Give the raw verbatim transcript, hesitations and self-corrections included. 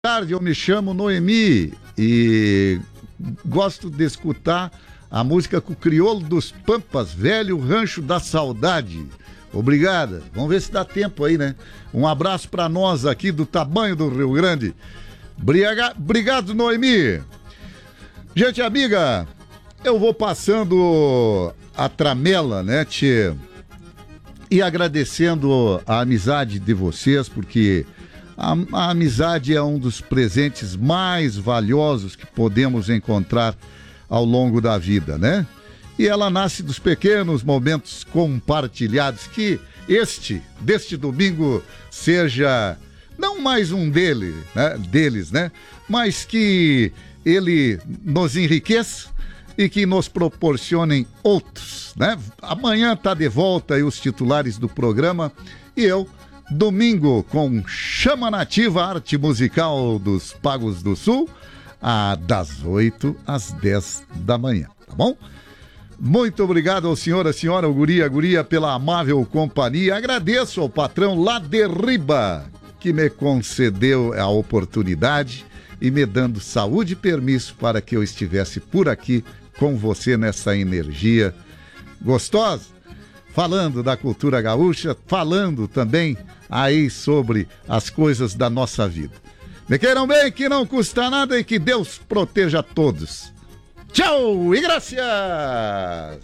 Tarde, eu me chamo Noemi e gosto de escutar a música com o Crioulo dos Pampas, Velho Rancho da Saudade. Obrigada. Vamos ver se dá tempo aí, né? Um abraço para nós aqui do tamanho do Rio Grande. Briga... Obrigado, Noemi. Gente amiga, eu vou passando a tramela, né, tchê? E agradecendo a amizade de vocês, porque A, a amizade é um dos presentes mais valiosos que podemos encontrar ao longo da vida, né? E ela nasce dos pequenos momentos compartilhados. Que este, deste domingo, seja não mais um dele, né, deles, né? Mas que ele nos enriqueça e que nos proporcionem outros, né? Amanhã tá de volta aí os titulares do programa e eu... Domingo com Chama Nativa, arte musical dos Pagos do Sul, a, das oito às dez da manhã, tá bom? Muito obrigado ao senhor, a senhora, o guri, a guria, pela amável companhia. Agradeço ao patrão lá de Riba, que me concedeu a oportunidade e me dando saúde e permisso para que eu estivesse por aqui com você nessa energia gostosa, falando da cultura gaúcha, falando também aí sobre as coisas da nossa vida. Me queiram bem, que não custa nada e que Deus proteja todos. Tchau e graças!